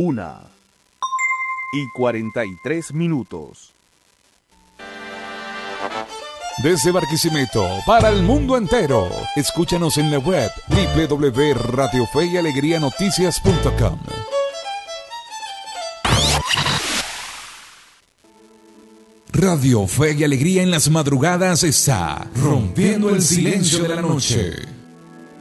1:43. Desde Barquisimeto, para el mundo entero. Escúchanos en la web www.radiofeyalegrianoticias.com. Radio Fe y Alegría en las madrugadas está rompiendo el silencio de la noche.